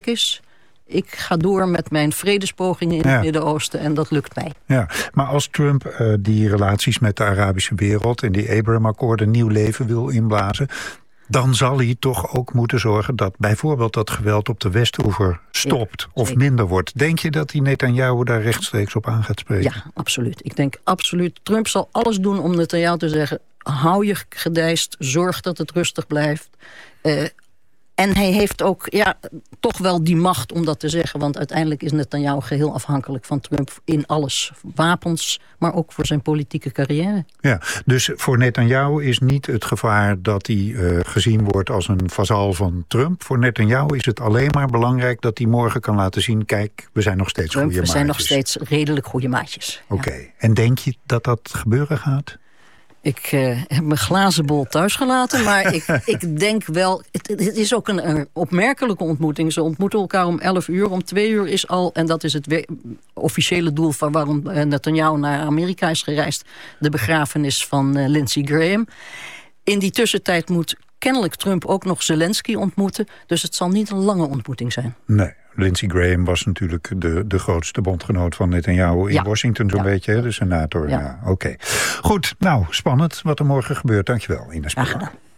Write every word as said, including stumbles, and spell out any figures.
is. Ik ga door met mijn vredespogingen in ja. het Midden-Oosten en dat lukt mij. Ja, maar als Trump uh, die relaties met de Arabische wereld en die Abraham-akkoorden nieuw leven wil inblazen, dan zal hij toch ook moeten zorgen dat bijvoorbeeld dat geweld op de Westoever stopt ja, of minder wordt. Denk je dat die Netanyahu daar rechtstreeks op aan gaat spreken? Ja, absoluut. Ik denk absoluut. Trump zal alles doen om Netanyahu te zeggen, hou je gedijst, zorg dat het rustig blijft. Uh, En hij heeft ook ja, toch wel die macht om dat te zeggen. Want uiteindelijk is Netanyahu geheel afhankelijk van Trump in alles. Wapens, maar ook voor zijn politieke carrière. Ja, dus voor Netanyahu is niet het gevaar dat hij uh, gezien wordt als een vazal van Trump. Voor Netanyahu is het alleen maar belangrijk dat hij morgen kan laten zien, kijk, we zijn nog steeds Trump, goede maatjes. We zijn nog steeds redelijk goede maatjes. Oké, okay. Ja. En denk je dat dat gebeuren gaat? Ik uh, heb mijn glazen bol thuis gelaten, maar ik, ik denk wel, het, het is ook een, een opmerkelijke ontmoeting. Ze ontmoeten elkaar om elf uur, om twee uur is al, en dat is het we- officiële doel van waarom Netanyahu naar Amerika is gereisd, de begrafenis van uh, Lindsey Graham. In die tussentijd moet kennelijk Trump ook nog Zelensky ontmoeten, dus het zal niet een lange ontmoeting zijn. Nee. Lindsey Graham was natuurlijk de, de grootste bondgenoot van Netanyahu in ja. Washington zo'n ja. beetje, hè, de senator. Ja. Ja, Oké. Okay. Goed, nou, spannend wat er morgen gebeurt. Dankjewel, Ines Spiller.